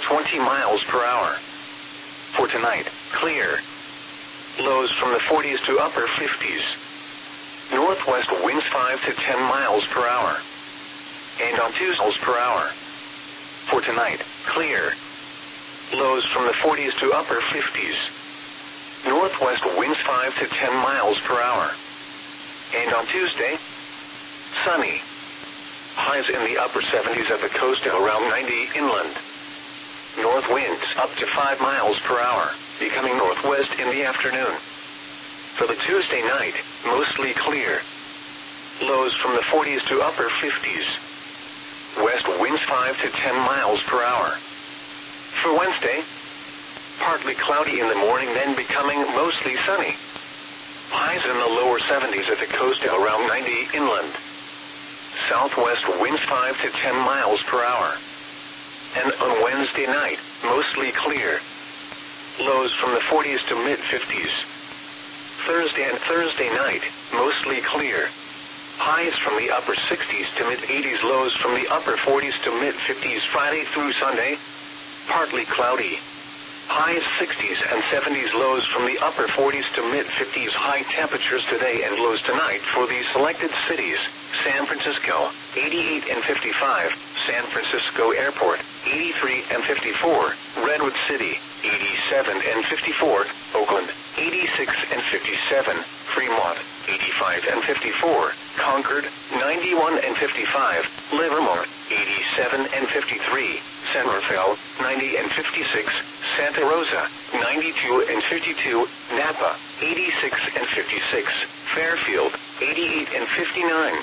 20 miles per hour. For tonight, clear. Lows from the 40s to upper 50s. Northwest winds 5 to 10 miles per hour. And on Tuesday miles per hour. For tonight, clear. Lows from the 40s to upper 50s. Northwest winds 5 to 10 miles per hour. And on Tuesday, sunny. Highs in the upper 70s at the coast and around 90 inland. North winds up to 5 miles per hour, becoming northwest in the afternoon. For the Tuesday night, mostly clear. Lows from the 40s to upper 50s. West winds 5 to 10 miles per hour. For Wednesday, partly cloudy in the morning, then becoming mostly sunny. Highs in the lower 70s at the coast and around 90 inland. Southwest winds 5 to 10 miles per hour. And on Wednesday night, mostly clear. Lows from the 40s to mid-50s. Thursday and Thursday night, mostly clear. Highs from the upper 60s to mid-80s, lows from the upper 40s to mid-50s. Friday through Sunday, partly cloudy. Highs 60s and 70s, lows from the upper 40s to mid-50s. High temperatures today and lows tonight for these selected cities: San Francisco, 88 and 55, San Francisco Airport, 83 and 54, Redwood City, 87 and 54, Oakland, 86 and 57, Fremont, 85 and 54, Concord, 91 and 55, Livermore, 87 and 53, San Rafael, 90 and 56, Santa Rosa, 92 and 52, Napa, 86 and 56, Fairfield, 88 and 59.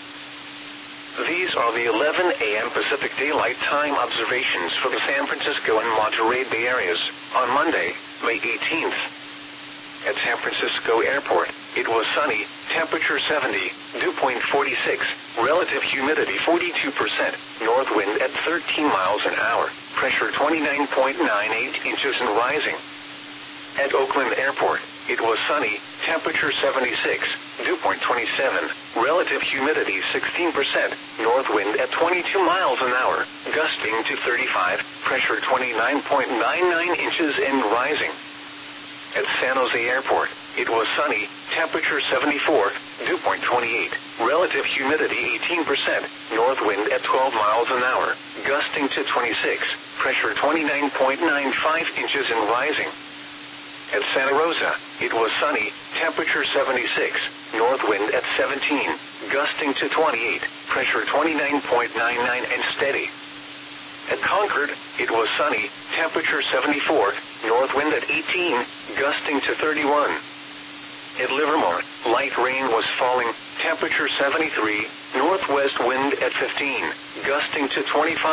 These are the 11 a.m. Pacific Daylight Time observations for the San Francisco and Monterey Bay areas on Monday, May 18th. At San Francisco Airport, it was sunny, temperature 70, dew point 46, relative humidity 42%, north wind at 13 miles an hour, pressure 29.98 inches and rising. At Oakland Airport, it was sunny, temperature 76, dew point 27, relative humidity 16%, north wind at 22 miles an hour, gusting to 35, pressure 29.99 inches and rising. At San Jose Airport, it was sunny, temperature 74, dew point 28, relative humidity 18%, north wind at 12 miles an hour, gusting to 26, pressure 29.95 inches and rising. At Santa Rosa, it was sunny, temperature 76, north wind at 17, gusting to 28, pressure 29.99 and steady. At Concord, it was sunny, temperature 74, north wind at 18, gusting to 31. At Livermore, light rain was falling, temperature 73, northwest wind at 15, gusting to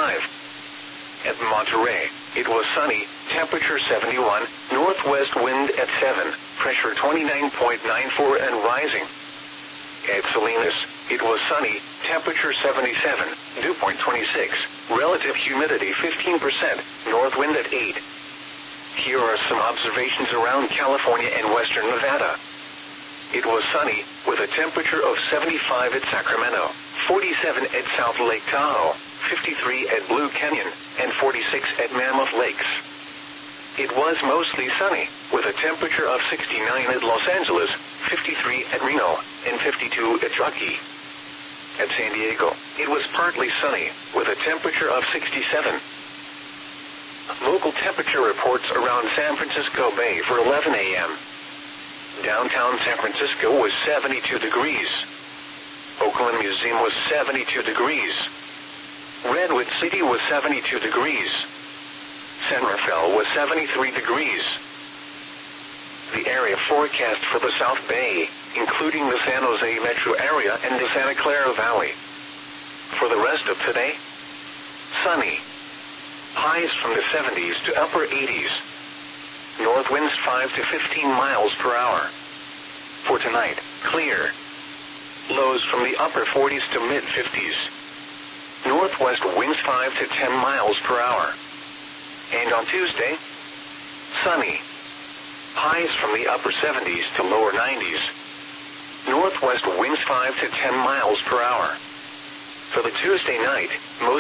25. At Monterey, it was sunny, temperature 71, northwest wind at 7, pressure 29.94 and rising. At Salinas, it was sunny, temperature 77, dew point 26, relative humidity 15%, north wind at 8. Here are some observations around California and western Nevada. It was sunny, with a temperature of 75 at Sacramento, 47 at South Lake Tahoe, 53 at Blue Canyon, and 46 at Mammoth Lakes. It was mostly sunny, with a temperature of 69 at Los Angeles, 53 at Reno, and 52 at Truckee. At San Diego, it was partly sunny, with a temperature of 67. Local temperature reports around San Francisco Bay for 11 a.m. Downtown San Francisco was 72 degrees. Oakland Museum was 72 degrees. Redwood City was 72 degrees. San Rafael was 73 degrees. The area forecast for the South Bay, including the San Jose metro area and the Santa Clara Valley. For the rest of today, sunny. Highs from the 70s to upper 80s. North winds 5 to 15 miles per hour. For tonight, clear. Lows from the upper 40s to mid-50s. Northwest winds 5 to 10 miles per hour. And on Tuesday, sunny. Highs from the upper 70s to lower 90s. Northwest winds 5 to 10 miles per hour. For the Tuesday night, most